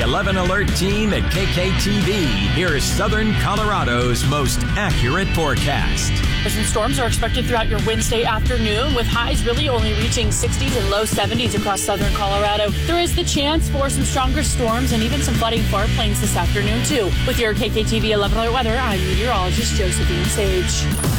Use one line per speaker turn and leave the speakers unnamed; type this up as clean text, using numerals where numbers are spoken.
the 11 Alert team at KKTV, here's Southern Colorado's most accurate forecast.
Some storms are expected throughout your Wednesday afternoon, with highs really only reaching 60s and low 70s across southern Colorado. There is the chance for some stronger storms and even some flooding for our plains this afternoon, too. With your KKTV 11 Alert weather, I'm meteorologist Josephine Sage.